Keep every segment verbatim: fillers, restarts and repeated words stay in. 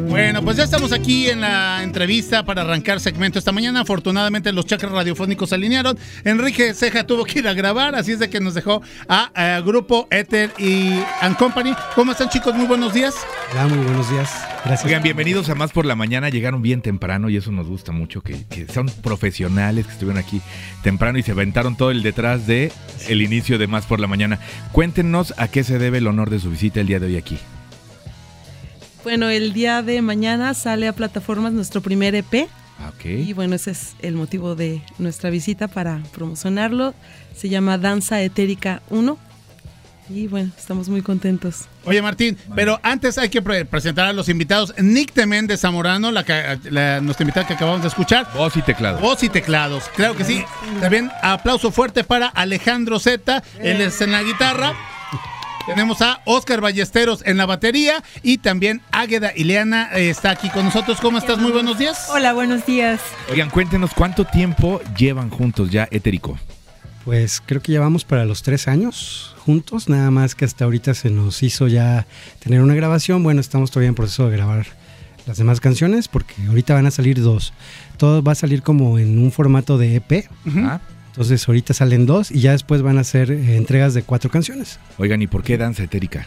Bueno, pues ya estamos aquí en la entrevista para arrancar segmento esta mañana. Afortunadamente los chakras radiofónicos se alinearon. Enrique Ceja tuvo que ir a grabar, así es de que nos dejó a, a Grupo Éter y and Company. ¿Cómo están, chicos? Muy buenos días. Hola, muy buenos días. Gracias. Oigan, bienvenidos a Más por la Mañana. Llegaron bien temprano y eso nos gusta mucho, que, que son profesionales que estuvieron aquí temprano y se aventaron todo el detrás de el inicio de Más por la Mañana. Cuéntenos a qué se debe el honor de su visita el día de hoy aquí. Bueno, el día de mañana sale a plataformas nuestro primer E P. Okay. Y bueno, ese es el motivo de nuestra visita para promocionarlo. Se llama Danza Etérica uno. Y bueno, estamos muy contentos. Oye, Martín, pero antes hay que pre- presentar a los invitados. Nicte Méndez Zamorano, la, la, nuestra invitada que acabamos de escuchar. Voz y teclados. Voz y teclados, claro que sí. También aplauso fuerte para Alejandro Zeta, él es en la guitarra. Tenemos a Oscar Ballesteros en la batería y también Águeda Ileana eh, está aquí con nosotros. ¿Cómo estás? Muy buenos días. Hola, buenos días. Oigan, cuéntenos cuánto tiempo llevan juntos ya Etérico. Pues creo que llevamos para los tres años juntos, nada más que hasta ahorita se nos hizo ya tener una grabación. Bueno, estamos todavía en proceso de grabar las demás canciones porque ahorita van a salir dos. Todo va a salir como en un formato de E P. Uh-huh. ¿Ah? Entonces ahorita salen dos y ya después van a ser eh, entregas de cuatro canciones. Oigan, ¿y por qué Danza Etérica?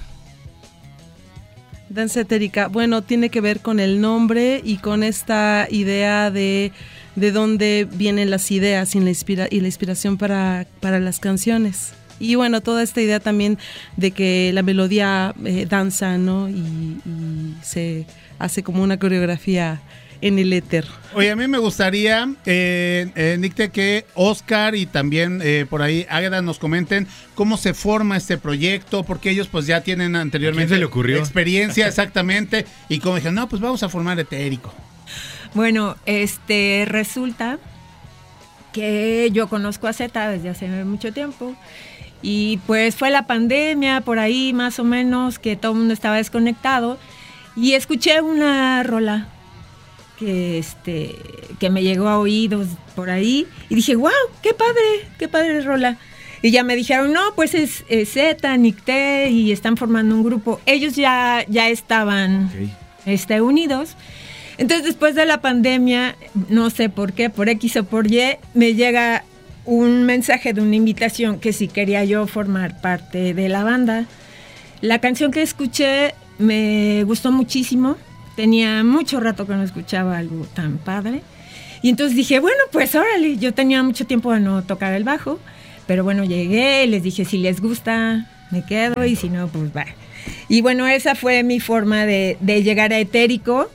Danza Etérica, bueno, tiene que ver con el nombre y con esta idea de, de dónde vienen las ideas y la, inspira, y la inspiración para, para las canciones. Y bueno, toda esta idea también de que la melodía eh, danza, ¿no? Y, y se hace como una coreografía en el éter. Oye, a mí me gustaría, eh, eh, Nicte, que Oscar y también eh, por ahí Águeda nos comenten cómo se forma este proyecto, porque ellos pues ya tienen anteriormente ¿A quién se le ocurrió? experiencia, exactamente, y como dijeron, no, pues vamos a formar Etérico. Bueno, este resulta que yo conozco a Zeta desde hace mucho tiempo y pues fue la pandemia por ahí más o menos que todo el mundo estaba desconectado y escuché una rola que este que me llegó a oídos por ahí y dije, wow, qué padre, qué padre rola. Y ya me dijeron, no, pues es, es Zeta, Nicte y están formando un grupo. Ellos ya, ya estaban Okay. este, unidos. Entonces después de la pandemia, no sé por qué, por X o por Y, me llega un mensaje de una invitación que si quería yo formar parte de la banda. La canción que escuché me gustó muchísimo. Tenía mucho rato que no escuchaba algo tan padre. Y entonces dije, bueno, pues órale, yo tenía mucho tiempo de no tocar el bajo. Pero bueno, llegué, les dije, si les gusta, me quedo y si no, pues va. Y bueno, esa fue mi forma de, de llegar a Etérico.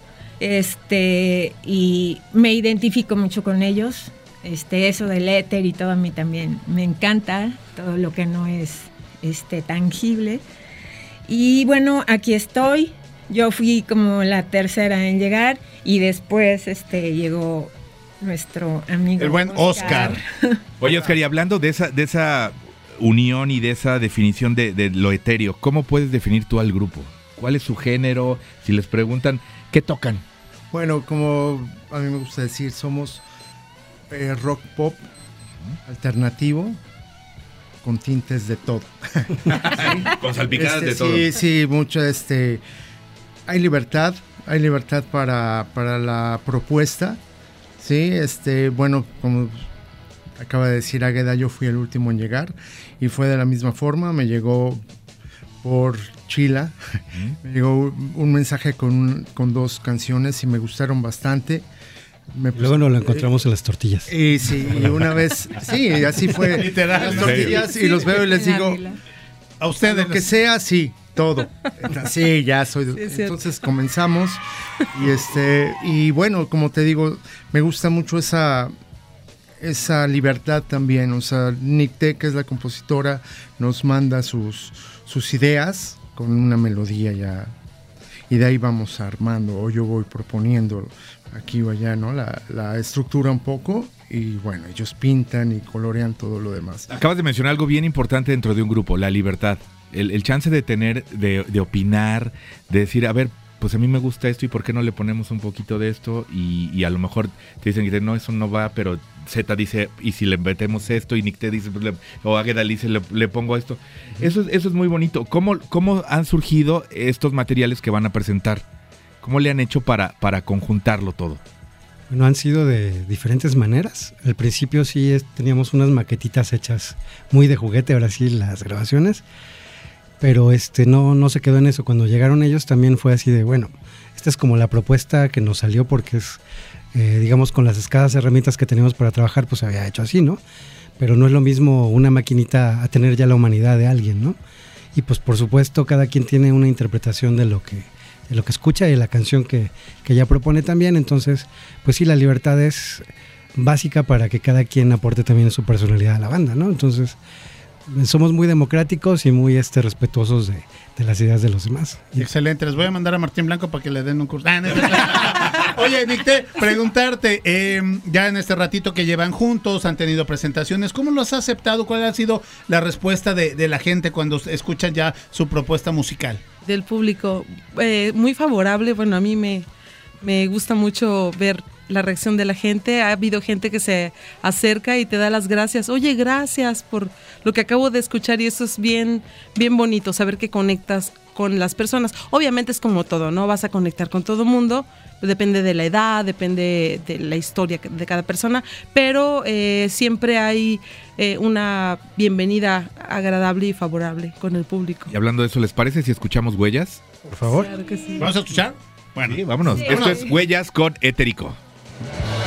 Este, y me identifico mucho con ellos. Este, eso del éter y todo a mí también me encanta. Todo lo que no es este, tangible. Y bueno, aquí estoy. Yo fui como la tercera en llegar y después este llegó nuestro amigo El buen Oscar. Oscar. Oye, Oscar, y hablando de esa, de esa unión y de esa definición de, de lo etéreo, ¿cómo puedes definir tú al grupo? ¿Cuál es su género? Si les preguntan, ¿qué tocan? Bueno, como a mí me gusta decir, somos eh, rock pop alternativo con tintes de todo. Con salpicadas Este, de todo. Sí, sí, mucho, este, hay libertad, hay libertad para, para la propuesta, sí, este, bueno, como acaba de decir Águeda, yo fui el último en llegar y fue de la misma forma, me llegó por Chila, uh-huh. me llegó un, un mensaje con, con dos canciones y me gustaron bastante. Me Luego nos lo encontramos eh, en las tortillas. Y sí, y una vez, sí, así fue. Literal. Las tortillas y los veo y les digo, a ustedes lo que sea, sí, todo. Sí, ya soy. Sí, entonces comenzamos y este y bueno, como te digo, me gusta mucho esa esa libertad también. O sea, Nicte, que es la compositora, nos manda sus sus ideas con una melodía ya y de ahí vamos armando o yo voy proponiendo aquí o allá, ¿no? La, la estructura un poco y bueno, ellos pintan y colorean todo lo demás. Acabas de mencionar algo bien importante dentro de un grupo, la libertad. El, el chance de tener, de, de opinar, de decir, a ver, pues a mí me gusta esto y ¿por qué no le ponemos un poquito de esto? Y, y a lo mejor te dicen que no, eso no va, pero Zeta dice, y si le metemos esto, y Nicte dice, pues le, o Águeda dice, le, le pongo esto. Uh-huh. Eso, eso es muy bonito. ¿Cómo, ¿Cómo han surgido estos materiales que van a presentar? ¿Cómo le han hecho para, para conjuntarlo todo? Bueno, han sido de diferentes maneras. Al principio sí es, teníamos unas maquetitas hechas muy de juguete, ahora sí las grabaciones, pero este no, no se quedó en eso. Cuando llegaron ellos también fue así de, bueno, esta es como la propuesta que nos salió porque es, eh, digamos, con las escasas herramientas que teníamos para trabajar, pues se había hecho así, ¿no? Pero no es lo mismo una maquinita a tener ya la humanidad de alguien, ¿no? Y pues por supuesto cada quien tiene una interpretación de lo que, de lo que escucha y de la canción que, que ella propone también. Entonces, pues sí, la libertad es básica para que cada quien aporte también su personalidad a la banda, ¿no? Entonces, somos muy democráticos y muy este, respetuosos de, de las ideas de los demás. Excelente, les voy a mandar a Martín Blanco para que le den un curso. Ah, no. Oye, Nicté, preguntarte, eh, ya en este ratito que llevan juntos, han tenido presentaciones, ¿cómo los has aceptado? ¿Cuál ha sido la respuesta de, de la gente cuando escuchan ya su propuesta musical? Del público, eh, muy favorable. Bueno, a mí me, me gusta mucho ver la reacción de la gente. Ha habido gente que se acerca y te da las gracias. Oye, gracias por lo que acabo de escuchar, y eso es bien, bien bonito, saber que conectas con las personas. Obviamente es como todo, ¿no? Vas a conectar con todo mundo, depende de la edad, depende de la historia de cada persona, pero eh, siempre hay eh, una bienvenida agradable y favorable con el público. Y hablando de eso, ¿les parece si escuchamos Huellas? Por favor. Claro que sí. ¿Vamos a escuchar? Bueno, Sí, vámonos. Sí, Esto vámonos. es Huellas con Etérico.